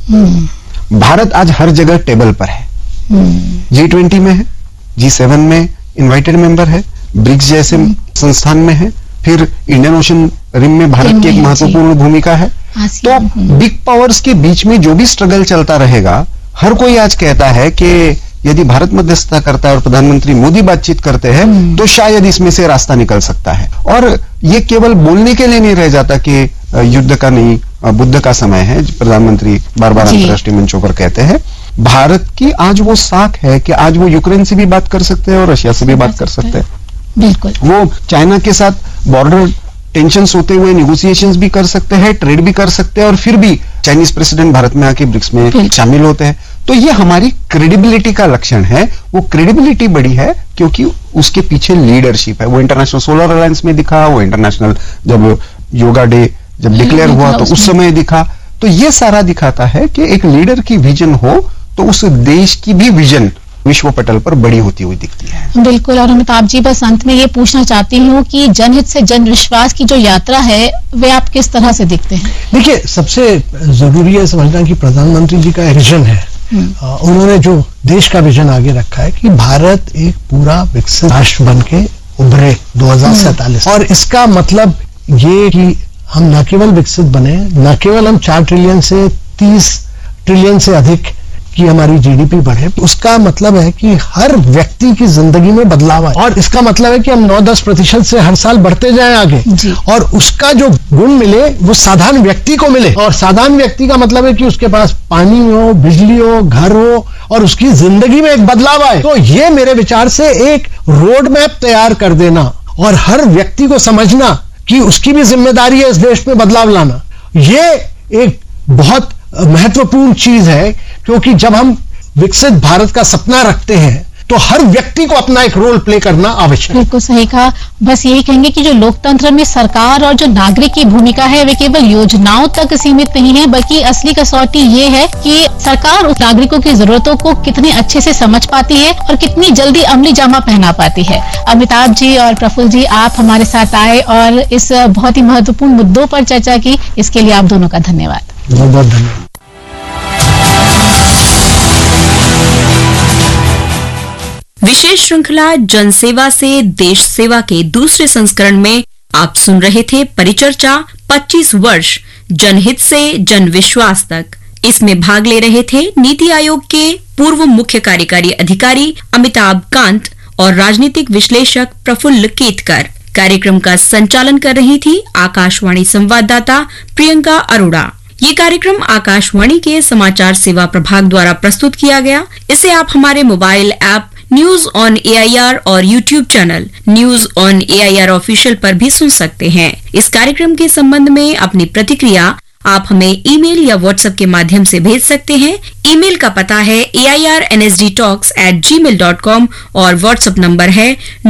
भारत आज हर जगह टेबल पर है। G20 में है, G7 में इनवाइटेड मेंबर है, ब्रिक्स जैसे संस्थान में है, फिर इंडियन ओशन रिम में भारत की एक महत्वपूर्ण भूमिका है। तो बिग पावर्स के बीच में जो भी स्ट्रगल चलता रहेगा, हर कोई आज कहता है कि यदि भारत मध्यस्थता करता है और प्रधानमंत्री मोदी बातचीत करते हैं तो शायद इसमें से रास्ता निकल सकता है। और ये केवल बोलने के लिए नहीं रह जाता कि युद्ध का नहीं बुद्ध का समय है, प्रधानमंत्री बार बार अंतर्राष्ट्रीय मंचों पर कहते हैं। भारत की आज वो साख है कि आज वो यूक्रेन से भी बात कर सकते हैं और रशिया से भी बात कर सकते हैं। बिल्कुल, वो चाइना के साथ बॉर्डर टेंशंस होते हुए निगोशिएशंस भी कर सकते हैं, ट्रेड भी कर सकते हैं, और फिर भी चाइनीज प्रेसिडेंट भारत में आके ब्रिक्स में शामिल होते हैं। तो ये हमारी क्रेडिबिलिटी का लक्षण है। वो क्रेडिबिलिटी बड़ी है क्योंकि उसके पीछे लीडरशिप है। वो इंटरनेशनल सोलर अलायंस में दिखा, वो इंटरनेशनल जब योगा डे जब डिक्लेयर हुआ तो उस समय दिखा। तो ये सारा दिखाता है कि एक लीडर की विजन हो तो उस देश की भी विजन विश्व पटल पर बड़ी होती हुई दिखती है। बिल्कुल। और अमिताभ जी, बस अंत में ये पूछना चाहती हूँ कि जनहित से जन विश्वास की जो यात्रा है वे आप किस तरह से देखते हैं? देखिए, सबसे जरूरी है समझना कि प्रधानमंत्री जी का विजन है। उन्होंने जो देश का विजन आगे रखा है कि भारत एक पूरा विकसित राष्ट्र बन के उभरे 2047, और इसका मतलब ये कि हम न केवल विकसित बने, न केवल हम 4 ट्रिलियन से 30 ट्रिलियन से अधिक की हमारी जीडीपी बढ़े, उसका मतलब है कि हर व्यक्ति की जिंदगी में बदलाव आए। और इसका मतलब है कि हम 9-10% से हर साल बढ़ते जाएं आगे, और उसका जो गुण मिले वो साधारण व्यक्ति को मिले। और साधारण व्यक्ति का मतलब है कि उसके पास पानी हो, बिजली हो, घर हो, और उसकी जिंदगी में एक बदलाव आए। तो ये मेरे विचार से एक रोड मैप तैयार कर देना और हर व्यक्ति को समझना कि उसकी भी जिम्मेदारी है इस देश में बदलाव लाना, ये एक बहुत महत्वपूर्ण चीज है। क्योंकि जब हम विकसित भारत का सपना रखते हैं तो हर व्यक्ति को अपना एक रोल प्ले करना आवश्यक है। बिल्कुल सही कहा। बस यही कहेंगे कि जो लोकतंत्र में सरकार और जो नागरिक की भूमिका है वे केवल योजनाओं तक सीमित नहीं है, बल्कि असली कसौटी ये है कि सरकार उस नागरिकों की जरूरतों को कितने अच्छे से समझ पाती है और कितनी जल्दी अमली जामा पहना पाती है। अमिताभ जी और प्रफुल्ल जी, आप हमारे साथ आए और इस बहुत ही महत्वपूर्ण मुद्दों पर चर्चा की, इसके लिए आप दोनों का धन्यवाद। बहुत बहुत धन्यवाद। विशेष श्रृंखला जनसेवा से देश सेवा के दूसरे संस्करण में आप सुन रहे थे परिचर्चा 25 वर्ष जनहित से जन विश्वास तक। इसमें भाग ले रहे थे नीति आयोग के पूर्व मुख्य कार्यकारी अधिकारी अमिताभ कांत और राजनीतिक विश्लेषक प्रफुल्ल केतकर। कार्यक्रम का संचालन कर रही थी आकाशवाणी संवाददाता प्रियंका अरोड़ा। ये कार्यक्रम आकाशवाणी के समाचार सेवा प्रभाग द्वारा प्रस्तुत किया गया। इसे आप हमारे mobile app news on AIR और YouTube channel news on AIR official पर भी सुन सकते हैं। इस कार्यक्रम के संबंध में अपनी प्रतिक्रिया आप हमें ईमेल या व्हाट्सएप के माध्यम से भेज सकते हैं। ईमेल का पता है airnsdtalks@gmail.com और व्हाट्सएप नंबर है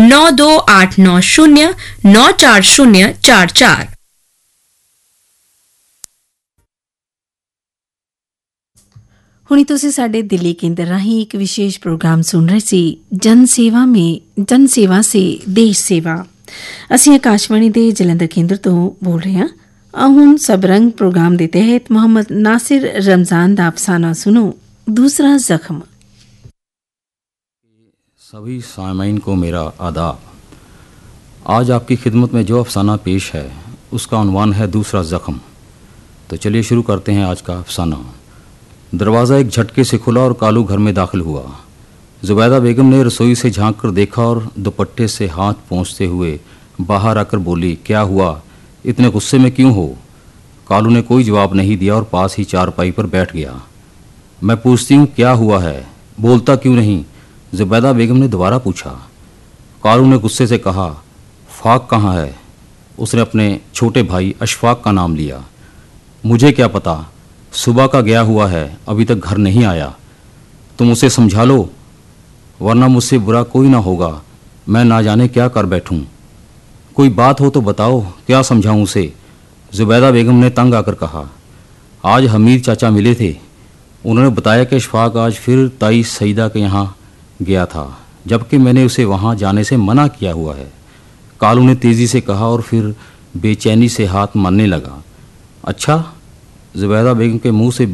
9289094044। ਹੁਣੀ ਤੁਸੀਂ ਸਾਡੇ ਦਿੱਲੀ ਕੇਂਦਰ ਰਾਹੀਂ ਇੱਕ ਵਿਸ਼ੇਸ਼ ਪ੍ਰੋਗਰਾਮ ਸੁਣ ਰਹੇ ਸੀ, ਜਨ ਸੇਵਾ ਸੇ ਦੇਸ਼ ਸੇਵਾ। ਅਸੀਂ ਆਕਾਸ਼ਵਾਣੀ ਦੇ ਜਲੰਧਰ ਕੇਂਦਰ ਤੋਂ ਬੋਲ ਰਹੇ ਹਾਂ। ਹੁਣ सबरंग प्रोग्राम ਦੇ तहत मोहम्मद नासिर रमजान ਦਾ अफसाना सुनो, दूसरा जख्म। सभी सामीन को मेरा आदाब। आज आपकी खिदमत में जो अफसाना पेश है उसका उन्वान है दूसरा जख्म। तो चलिए शुरू करते हैं आज का अफसाना। दरवाज़ा एक झटके से खुला और कालू घर में दाखिल हुआ। जुबैदा बेगम ने रसोई से झांक कर देखा और दुपट्टे से हाथ पोंछते हुए बाहर आकर बोली, क्या हुआ, इतने गुस्से में क्यों हो? कालू ने कोई जवाब नहीं दिया और पास ही चारपाई पर बैठ गया। मैं पूछती हूँ क्या हुआ है, बोलता क्यों नहीं? जुबैदा बेगम ने दोबारा पूछा। कालू ने गुस्से से कहा, फाक कहाँ है? उसने अपने छोटे भाई अशफाक का नाम लिया। मुझे क्या पता, सुबह का गया हुआ है, अभी तक घर नहीं आया। तुम उसे समझा लो वरना मुझसे बुरा कोई ना होगा, मैं ना जाने क्या कर बैठूं। कोई बात हो तो बताओ, क्या समझाऊं उसे? जुबैदा बेगम ने तंग आकर कहा। आज हमीद चाचा मिले थे, उन्होंने बताया कि अशफाक आज फिर ताई सईदा के यहाँ गया था, जबकि मैंने उसे वहाँ जाने से मना किया हुआ है। कालू ने तेज़ी से कहा और फिर बेचैनी से हाथ मारने लगा। अच्छा? जुबैदा बेगम के मुंह से